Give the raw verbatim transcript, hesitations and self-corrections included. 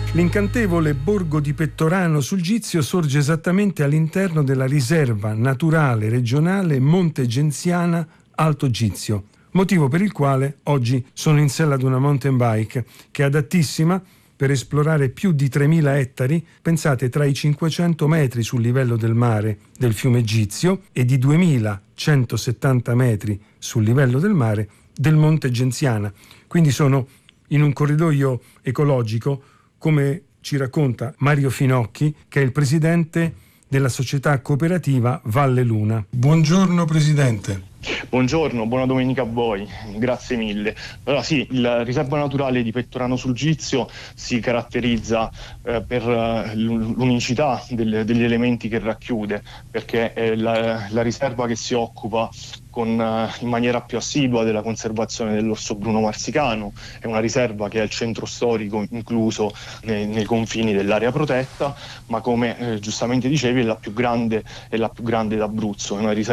L'incantevole borgo di Pettorano sul Gizio sorge esattamente all'interno della riserva naturale regionale Monte Genziana Alto Gizio, motivo per il quale oggi sono in sella ad una mountain bike che è adattissima per esplorare più di tremila ettari, pensate tra i cinquecento metri sul livello del mare del fiume Gizio e di duemilacentosettanta metri sul livello del mare del Monte Genziana. Quindi sono in un corridoio ecologico, come ci racconta Mario Finocchi, che è il presidente della società cooperativa Valle Luna. Buongiorno Presidente. Buongiorno, buona domenica a voi, grazie mille. Allora sì, la riserva naturale di Pettorano sul Gizio si caratterizza eh, per uh, l'unicità del, degli elementi che racchiude, perché è la, la riserva che si occupa con, uh, in maniera più assidua della conservazione dell'orso bruno marsicano. È una riserva che ha il centro storico incluso nei, nei confini dell'area protetta, ma come eh, giustamente dicevi è la più grande, è la più grande d'Abruzzo, è una riserva